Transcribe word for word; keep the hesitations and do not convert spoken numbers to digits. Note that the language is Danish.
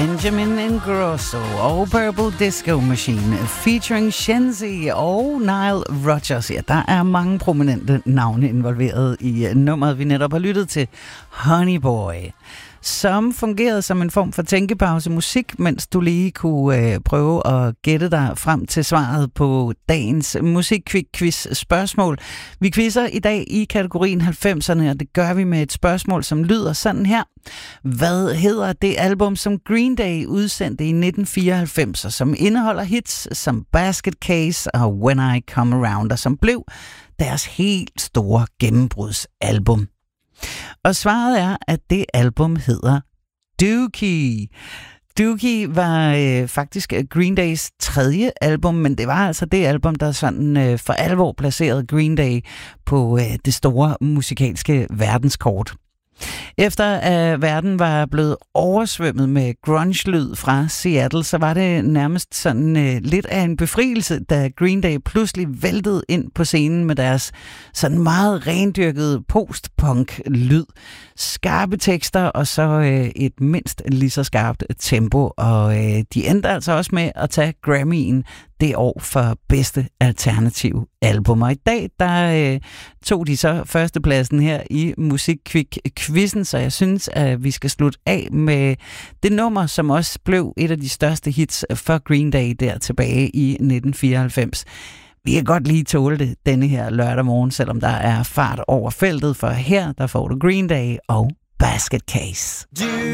Benjamin Ingrosso og Purple Disco Machine featuring Shenzi og Nile Rodgers. Ja, der er mange prominente navne involveret i nummeret, vi netop har lyttet til, Honey Boy, som fungerede som en form for tænkepause musik, mens du lige kunne øh, prøve at gætte dig frem til svaret på dagens musikquiz spørgsmål. Vi quizzer i dag i kategorien halvfemserne, og det gør vi med et spørgsmål, som lyder sådan her. Hvad hedder det album, som Green Day udsendte i nitten fireoghalvfems, og som indeholder hits som Basket Case og When I Come Around, og som blev deres helt store gennembrudsalbum? Og svaret er, at det album hedder Dookie. Dookie var øh, faktisk Green Days tredje album, men det var altså det album, der sådan øh, for alvor placerede Green Day på øh, det store musikalske verdenskort. Efter at verden var blevet oversvømmet med grunge-lyd fra Seattle, så var det nærmest sådan øh, lidt af en befrielse, da Green Day pludselig væltede ind på scenen med deres sådan meget rendyrkede post-punk-lyd. Skarpe tekster og så øh, et mindst lige så skarpt tempo, og øh, de endte altså også med at tage Grammy'en det år for bedste alternative album. Og i dag, der øh, tog de så førstepladsen her i Musikquiz-quizzen, så jeg synes, at vi skal slutte af med det nummer, som også blev et af de største hits for Green Day der tilbage i nitten fireoghalvfems. Vi kan godt lige tåle det denne her lørdag morgen, selvom der er fart over feltet, for her der får du Green Day og Basket Case.